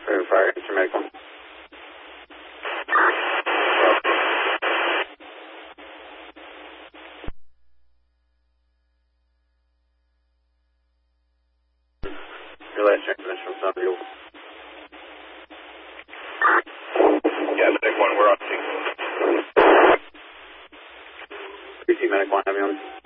Fire, answer medic 1. Your last transmission was not real. Yeah, medic 1, we're on scene. 3T medic 1, have you on?